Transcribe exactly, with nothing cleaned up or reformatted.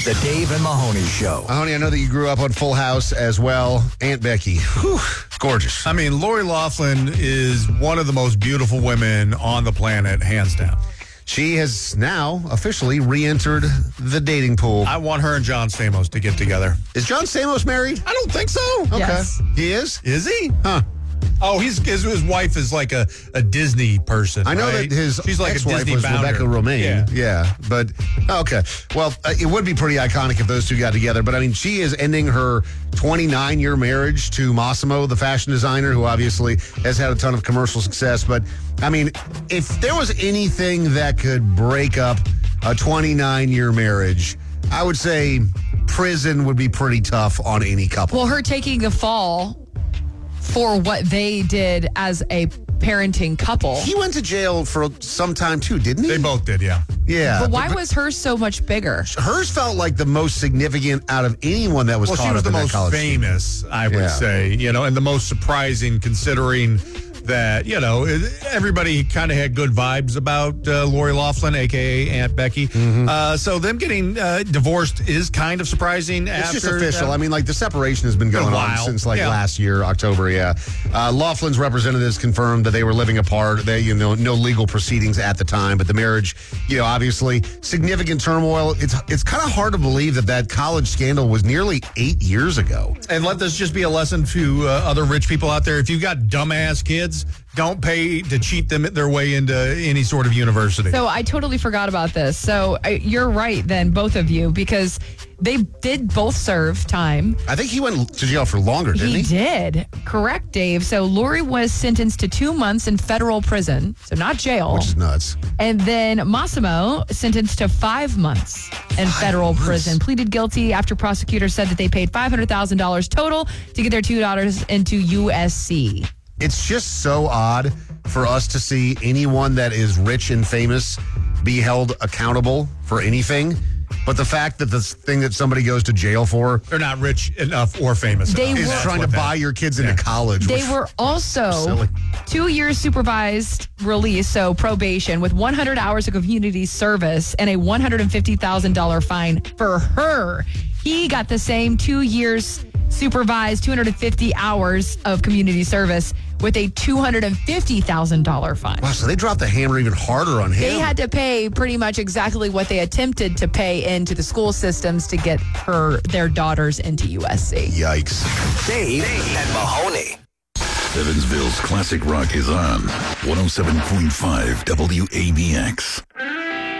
The Dave and Mahoney Show. Mahoney, I know that you grew up on Full House as well. Aunt Becky, whew, gorgeous. I mean, Lori Loughlin is one of the most beautiful women on the planet, hands down. She has now officially re-entered the dating pool. I want her and John Stamos to get together. Is John Stamos married? I don't think so. Okay. Yes. He is? Is he? Huh. Oh, he's his, his wife is like a, a Disney person. I know right? that his She's like a ex-wife Disney was founder. Rebecca Romaine. Yeah. yeah but, okay. Well, uh, it would be pretty iconic if those two got together. But, I mean, she is ending her twenty-nine-year marriage to Massimo, the fashion designer, who obviously has had a ton of commercial success. But, I mean, if there was anything that could break up a twenty-nine-year marriage, I would say prison would be pretty tough on any couple. Well, her taking a fall for what they did as a parenting couple. He went to jail for some time, too, didn't he? They both did, yeah. Yeah. But why was hers so much bigger? Hers felt like the most significant out of anyone that was Well, caught she was up the in that most college scene. famous, I would Yeah. say, you know, and the most surprising considering that, you know, everybody kind of had good vibes about uh, Lori Loughlin, a k a. Aunt Becky. Mm-hmm. Uh, so them getting uh, divorced is kind of surprising. It's after just official. that. I mean, like, the separation has been going Been a on while. since, like, Yeah. last year, October, yeah. Uh, Laughlin's representatives confirmed that they were living apart. They, you know, no legal proceedings at the time, but the marriage, you know, obviously significant turmoil. It's it's kind of hard to believe that that college scandal was nearly eight years ago. And let this just be a lesson to uh, other rich people out there. If you've got dumbass kids, don't pay to cheat them their way into any sort of university. So I totally forgot about this. So I, you're right then, both of you, because they did both serve time. I think he went to jail for longer, didn't he? He did. Correct, Dave. So Lori was sentenced to two months in federal prison, so not jail. Which is nuts. And then Massimo sentenced to five months in federal months. prison. Pleaded guilty after prosecutors said that they paid five hundred thousand dollars total to get their two daughters into U S C. It's just so odd for us to see anyone that is rich and famous be held accountable for anything. But the fact that the thing that somebody goes to jail for They're not rich enough or famous They enough. is were- That's trying to what that- buy your kids into Yeah. college. They which- were also Silly. two years supervised release, so probation, with one hundred hours of community service and a one hundred fifty thousand dollars fine for her. He got the same two years supervised, two hundred fifty hours of community service with a two hundred fifty thousand dollars fine. Wow, so they dropped the hammer even harder on him. They had to pay pretty much exactly what they attempted to pay into the school systems to get her their daughters into U S C. Yikes. Dave and Mahoney. Evansville's classic rock is on one oh seven point five W A B X.